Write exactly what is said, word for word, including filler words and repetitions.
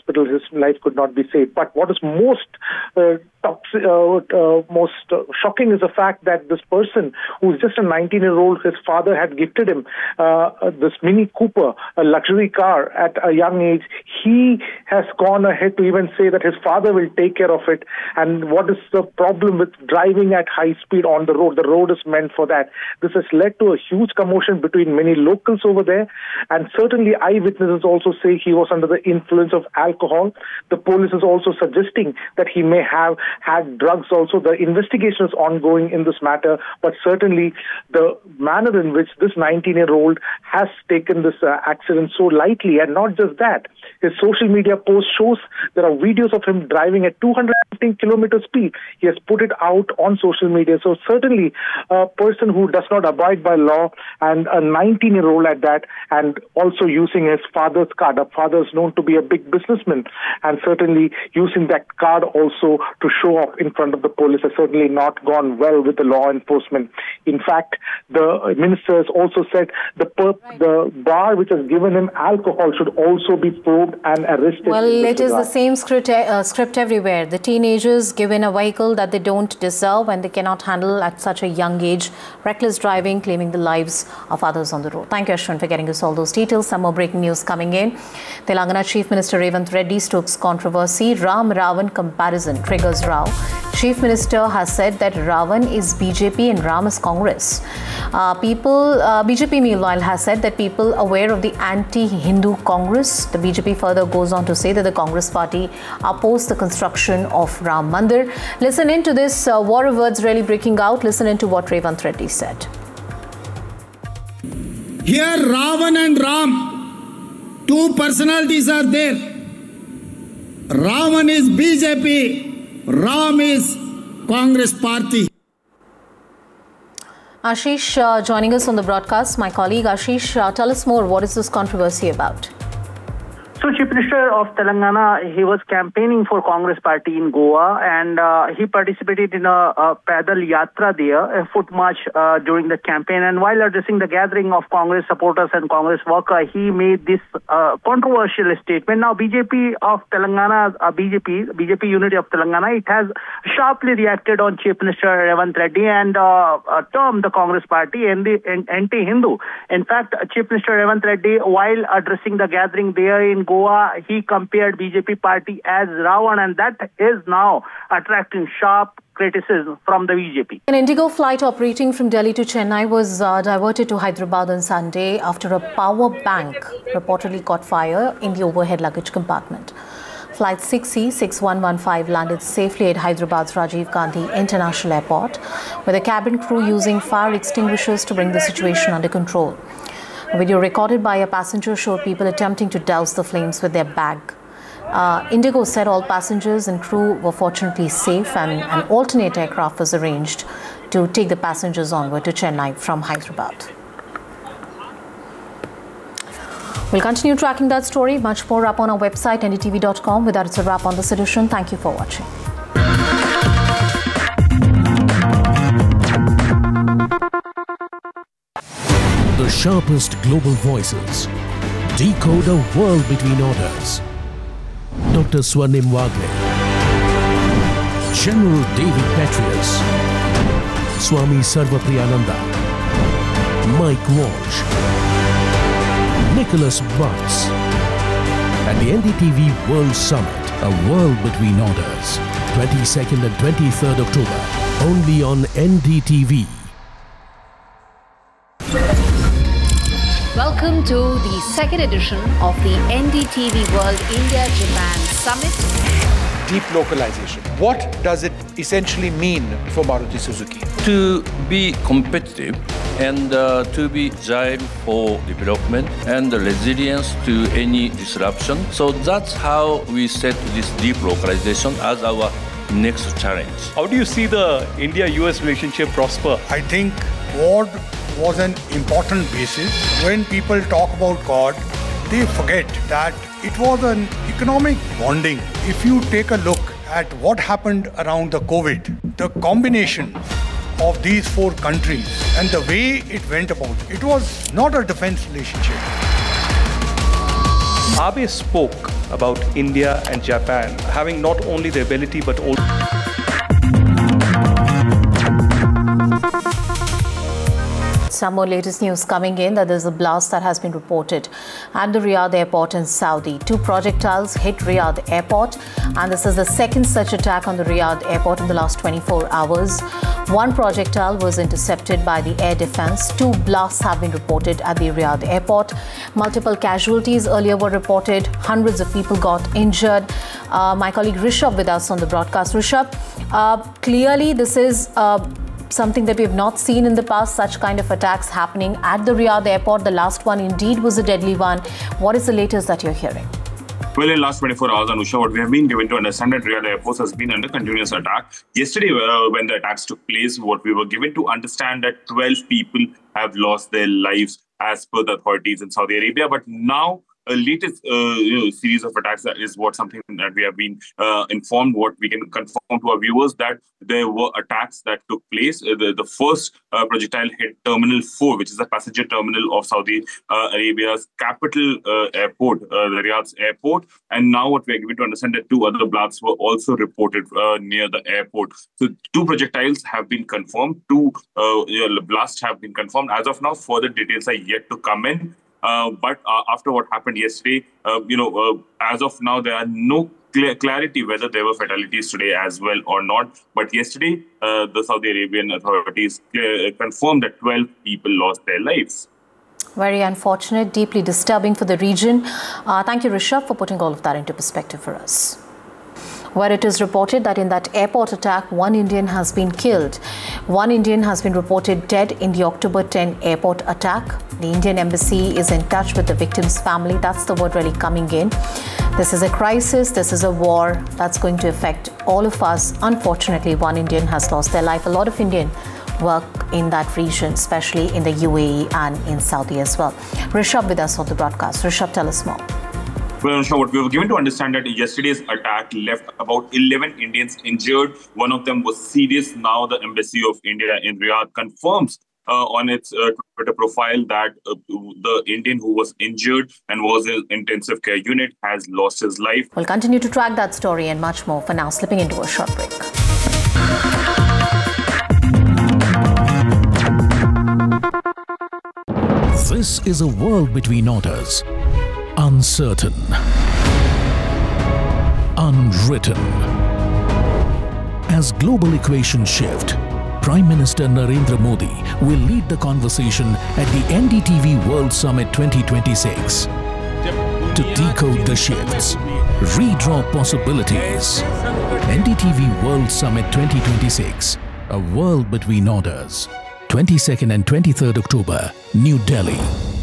hospital. His life could not be saved. But what is most uh, toxic, uh, uh, most uh, shocking is the fact that this person, who's just a nineteen-year-old, his father had gifted him uh, this Mini Cooper, a luxury car, at a young age. He has gone ahead to even say that his father will take care of it. And what is the problem with driving at high speed on the road? The road is meant for that. This has led to a huge commotion between many locals over there. And certainly eyewitnesses also say he was under the influence of alcohol. The police is also suggesting that he may have had drugs also. The investigation is ongoing in this matter, but certainly the manner in which this nineteen-year-old has taken this uh, accident so lightly, and not just that, his social media post shows there are videos of him driving at two hundred fifteen kilometer speed. He has put it out on social media. So certainly a person who does not abide by law, and a nineteen-year-old at that, and also using his father's card. The father is known to be a big businessman, and certainly using that card also to show off in front of the police has certainly not gone well with the law enforcement. In fact, the minister has also said the per- the bar which has given him alcohol should also be probed and arrested. Well, it is the same script, uh, script everywhere. The teenagers given a vehicle that they don't deserve and they cannot handle at such a young age. Reckless driving, claiming the lives of others on the road. Thank you, Ashwin, for getting us all those details. Some more breaking news coming in. Telangana Chief Minister Revanth Reddy stokes controversy. Ram Ravan comparison triggers row. Chief Minister has said that Ravan is B J P and Ram is Congress. Uh, people, uh, B J P meanwhile has said that people aware of the anti-Hindu Congress. The B J P further goes on to say that the Congress party opposed the construction of Ram Mandir. Listen into this uh, war of words really breaking out. Listen into what Revanth Reddy said. Here Ravan and Ram, two personalities are there. Ravan is B J P, Ram is Congress party. Ashish uh, joining us on the broadcast. My colleague Ashish, uh, tell us more. What is this controversy about? So, Chief Minister of Telangana, he was campaigning for Congress party in Goa, and uh, he participated in a, a Paidal Yatra there, a foot march uh, during the campaign. And while addressing the gathering of Congress supporters and Congress workers, he made this uh, controversial statement. Now, B J P of Telangana, uh, B J P, B J P unity of Telangana, it has sharply reacted on Chief Minister Revanth Reddy and uh, uh, termed the Congress party anti-Hindu. In fact, Chief Minister Revanth Reddy, while addressing the gathering there in Goa, he compared B J P party as Ravan, and that is now attracting sharp criticism from the B J P. An Indigo flight operating from Delhi to Chennai was uh, diverted to Hyderabad on Sunday after a power bank reportedly caught fire in the overhead luggage compartment. Flight six C six one one five landed safely at Hyderabad's Rajiv Gandhi International Airport, with the cabin crew using fire extinguishers to bring the situation under control. A video recorded by a passenger showed people attempting to douse the flames with their bag. Uh, Indigo said all passengers and crew were fortunately safe, and an alternate aircraft was arranged to take the passengers onward to Chennai from Hyderabad. We'll continue tracking that story. Much more up on our website, N D T V dot com. With that, it's a wrap on this edition. Thank you for watching. The sharpest global voices decode a world between orders. Doctor Swarnim Wagle, General David Petraeus, Swami Sarvapriyananda, Mike Walsh, Nicholas Butts, and the N D T V World Summit, a world between orders. twenty-second and twenty-third October, only on N D T V. Welcome to the second edition of the N D T V World India-Japan Summit. Deep localization. What does it essentially mean for Maruti Suzuki? To be competitive and uh, to be agile for development and resilience to any disruption. So that's how we set this deep localization as our next challenge. How do you see the India U S relationship prosper? I think God was an important basis. When people talk about God, they forget that it was an economic bonding. If you take a look at what happened around the COVID, the combination of these four countries and the way it went about, it was not a defense relationship. Abe spoke about India and Japan having not only the ability but also Some more latest news coming in that there's a blast that has been reported at the Riyadh airport in Saudi. Two projectiles hit Riyadh airport, and this is the second such attack on the Riyadh airport in the last twenty-four hours. One projectile was intercepted by the air defense. Two blasts have been reported at the Riyadh airport. Multiple casualties earlier were reported. Hundreds of people got injured. Uh, my colleague Rishabh with us on the broadcast. Rishabh, uh, clearly this is Uh, something that we have not seen in the past, such kind of attacks happening at the Riyadh airport. The last one indeed was a deadly one. What is the latest that you're hearing? Well, in the last twenty-four hours, Anusha, what we have been given to understand that Riyadh Air Force has been under continuous attack. Yesterday, uh, when the attacks took place, what we were given to understand that twelve people have lost their lives as per the authorities in Saudi Arabia. But now, a latest uh, you know, series of attacks is what something that we have been uh, informed. What we can confirm to our viewers that there were attacks that took place. Uh, the, the first uh, projectile hit Terminal four, which is the passenger terminal of Saudi uh, Arabia's capital uh, airport, uh, the Riyadh's airport. And now what we are given to understand that two other blasts were also reported uh, near the airport. So two projectiles have been confirmed. Two uh, you know, blasts have been confirmed. As of now, further details are yet to come in. Uh, but uh, after what happened yesterday, uh, you know, uh, as of now, there are no clear clarity whether there were fatalities today as well or not. But yesterday, uh, the Saudi Arabian authorities uh, confirmed that twelve people lost their lives. Very unfortunate, deeply disturbing for the region. Uh, thank you, Rishabh, for putting all of that into perspective for us. Where it is reported that in that airport attack, one Indian has been killed. One Indian has been reported dead in the October tenth airport attack. The Indian embassy is in touch with the victim's family. That's the word really coming in. This is a crisis. This is a war that's going to affect all of us. Unfortunately, one Indian has lost their life. A lot of Indian work in that region, especially in the U A E and in Saudi as well. Rishabh with us on the broadcast. Rishabh, tell us more. Well, sure. What we were given to understand that yesterday's attack left about eleven Indians injured. One of them was serious. Now the Embassy of India in Riyadh confirms uh, on its uh, Twitter profile that uh, the Indian who was injured and was in intensive care unit has lost his life. We'll continue to track that story and much more. For now, slipping into a short break. This is a world between orders. Uncertain, unwritten. As global equations shift, Prime Minister Narendra Modi will lead the conversation at the N D T V World Summit twenty twenty-six to decode the shifts, redraw possibilities. N D T V World Summit twenty twenty-six, a world between orders. twenty-second and twenty-third October, New Delhi.